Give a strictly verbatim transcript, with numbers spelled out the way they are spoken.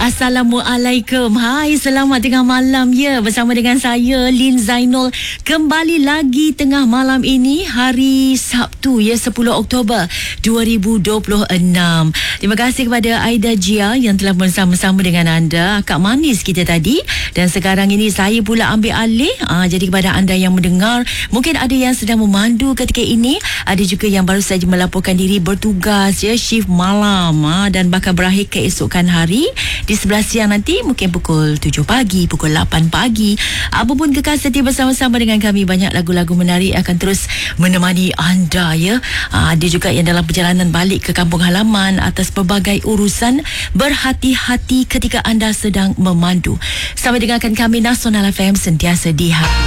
Assalamualaikum. Hai, selamat tengah malam ya. Bersama dengan saya Lin Zainul kembali lagi tengah malam ini, hari Sabtu ya, sepuluh Oktober dua ribu dua puluh enam. Terima kasih kepada Aida Jia yang telah bersama-sama dengan anda. Kak manis kita tadi, dan sekarang ini saya pula ambil alih. Aa, jadi kepada anda yang mendengar, mungkin ada yang sedang memandu ketika ini, ada juga yang baru saja melaporkan diri bertugas ya, shift malam ha, dan bakal berakhir keesokan hari di sebelah siang nanti, mungkin pukul tujuh pagi, pukul lapan pagi. Apapun kekal setia bersama-sama dengan kami. Banyak lagu-lagu menarik akan terus menemani anda ya. Ha, ada juga yang dalam perjalanan balik ke kampung halaman atas pelbagai urusan. Berhati-hati ketika anda sedang memandu. Sampai dengarkan kami, Nasional F M sentiasa di hati.